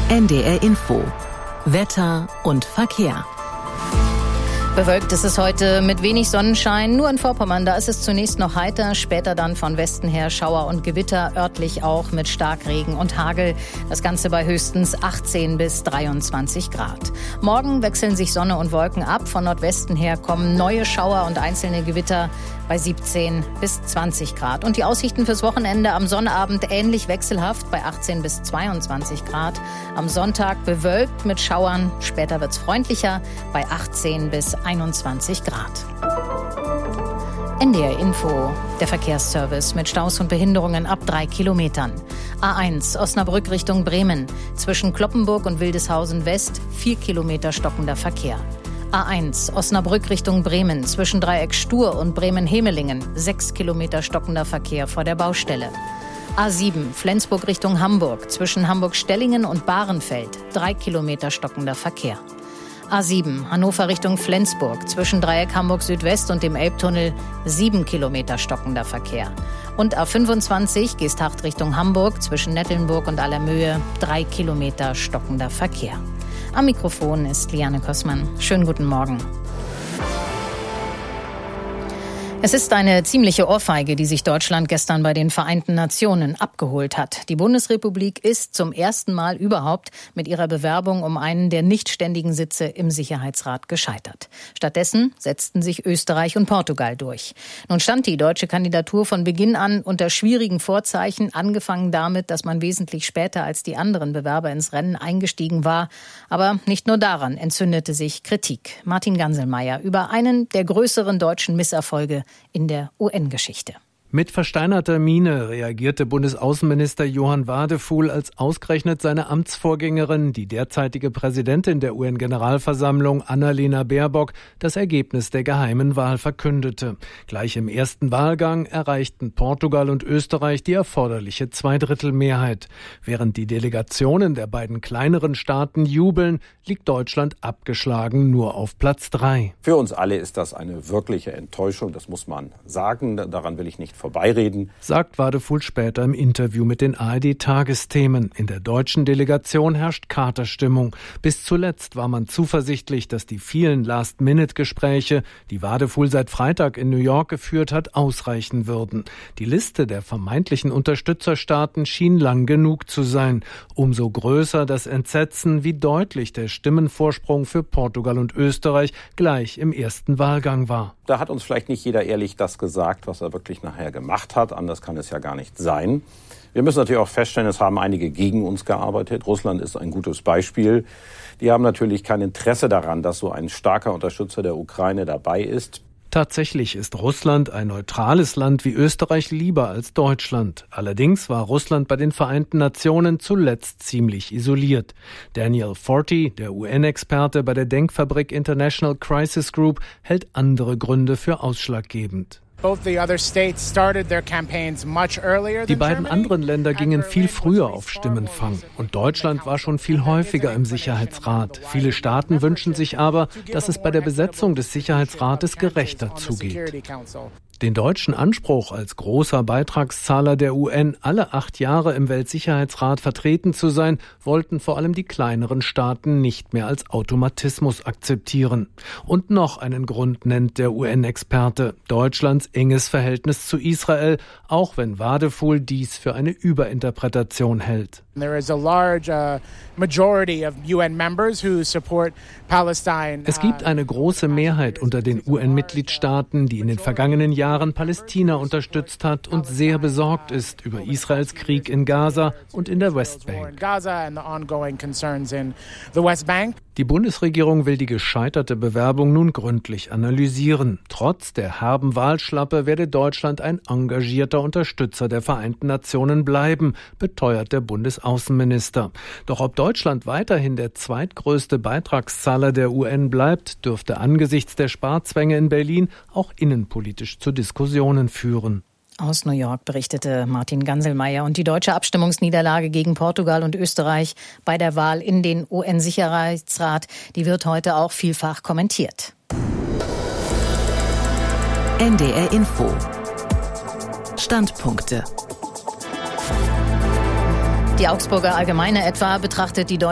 NDR Info. Wetter und Verkehr. Bewölkt ist es heute mit wenig Sonnenschein. Nur in Vorpommern, da ist es zunächst noch heiter, später dann von Westen her Schauer und Gewitter, örtlich auch mit Starkregen und Hagel. Das Ganze bei höchstens 18 bis 23 Grad. Morgen wechseln sich Sonne und Wolken ab. Von Nordwesten her kommen neue Schauer und einzelne Gewitter bei 17 bis 20 Grad. Und die Aussichten fürs Wochenende am Sonnabend ähnlich wechselhaft bei 18 bis 22 Grad. Am Sonntag bewölkt mit Schauern. Später wird's freundlicher bei 18 bis 21 Grad. NDR Info, der Verkehrsservice mit Staus und Behinderungen ab 3 Kilometern. A1 Osnabrück Richtung Bremen. Zwischen Cloppenburg und Wildeshausen West 4 Kilometer stockender Verkehr. A1 Osnabrück Richtung Bremen. Zwischen Dreieck Stur und Bremen-Hemelingen 6 Kilometer stockender Verkehr vor der Baustelle. A7 Flensburg Richtung Hamburg. Zwischen Hamburg-Stellingen und Bahrenfeld 3 Kilometer stockender Verkehr. A7 Hannover Richtung Flensburg. Zwischen Dreieck Hamburg Südwest und dem Elbtunnel 7 Kilometer stockender Verkehr. Und A25 Geesthacht Richtung Hamburg. Zwischen Nettelnburg und Allermöhe 3 Kilometer stockender Verkehr. Am Mikrofon ist Liane Kossmann. Schönen guten Morgen. Es ist eine ziemliche Ohrfeige, die sich Deutschland gestern bei den Vereinten Nationen abgeholt hat. Die Bundesrepublik ist zum ersten Mal überhaupt mit ihrer Bewerbung um einen der nicht ständigen Sitze im Sicherheitsrat gescheitert. Stattdessen setzten sich Österreich und Portugal durch. Nun stand die deutsche Kandidatur von Beginn an unter schwierigen Vorzeichen, angefangen damit, dass man wesentlich später als die anderen Bewerber ins Rennen eingestiegen war. Aber nicht nur daran entzündete sich Kritik. Martin Ganselmeier über einen der größeren deutschen Misserfolge in der UN-Geschichte. Mit versteinerter Miene reagierte Bundesaußenminister Johann Wadefuhl, als ausgerechnet seine Amtsvorgängerin, die derzeitige Präsidentin der UN-Generalversammlung, Annalena Baerbock, das Ergebnis der geheimen Wahl verkündete. Gleich im ersten Wahlgang erreichten Portugal und Österreich die erforderliche Zweidrittelmehrheit. Während die Delegationen der beiden kleineren Staaten jubeln, liegt Deutschland abgeschlagen nur auf Platz 3. Für uns alle ist das eine wirkliche Enttäuschung, das muss man sagen. Daran will ich nicht vorbeireden, sagt Wadefuhl später im Interview mit den ARD-Tagesthemen. In der deutschen Delegation herrscht Katerstimmung. Bis zuletzt war man zuversichtlich, dass die vielen Last-Minute-Gespräche, die Wadefuhl seit Freitag in New York geführt hat, ausreichen würden. Die Liste der vermeintlichen Unterstützerstaaten schien lang genug zu sein. Umso größer das Entsetzen, wie deutlich der Stimmenvorsprung für Portugal und Österreich gleich im ersten Wahlgang war. Da hat uns vielleicht nicht jeder ehrlich das gesagt, was er wirklich nachher gemacht hat. Anders kann es ja gar nicht sein. Wir müssen natürlich auch feststellen, es haben einige gegen uns gearbeitet. Russland ist ein gutes Beispiel. Die haben natürlich kein Interesse daran, dass so ein starker Unterstützer der Ukraine dabei ist. Tatsächlich ist Russland ein neutrales Land wie Österreich lieber als Deutschland. Allerdings war Russland bei den Vereinten Nationen zuletzt ziemlich isoliert. Daniel Forti, der UN-Experte bei der Denkfabrik International Crisis Group, hält andere Gründe für ausschlaggebend. Die beiden anderen Länder gingen viel früher auf Stimmenfang und Deutschland war schon viel häufiger im Sicherheitsrat. Viele Staaten wünschen sich aber, dass es bei der Besetzung des Sicherheitsrates gerechter zugeht. Den deutschen Anspruch, als großer Beitragszahler der UN alle 8 Jahre im Weltsicherheitsrat vertreten zu sein, wollten vor allem die kleineren Staaten nicht mehr als Automatismus akzeptieren. Und noch einen Grund nennt der UN-Experte: Deutschlands enges Verhältnis zu Israel, auch wenn Wadefuhl dies für eine Überinterpretation hält. Es gibt eine große Mehrheit unter den UN-Mitgliedstaaten, die in den vergangenen Jahren Palästina unterstützt hat und sehr besorgt ist über Israels Krieg in Gaza und in der Westbank. Die Bundesregierung will die gescheiterte Bewerbung nun gründlich analysieren. Trotz der herben Wahlschlappe werde Deutschland ein engagierter Unterstützer der Vereinten Nationen bleiben, beteuert der Bundesaußenminister. Doch ob Deutschland weiterhin der zweitgrößte Beitragszahler der UN bleibt, dürfte angesichts der Sparzwänge in Berlin auch innenpolitisch zu Diskussionen führen. Aus New York berichtete Martin Ganselmeier. Und die deutsche Abstimmungsniederlage gegen Portugal und Österreich bei der Wahl in den UN-Sicherheitsrat, die wird heute auch vielfach kommentiert. NDR Info. Standpunkte. Die Augsburger Allgemeine etwa betrachtet die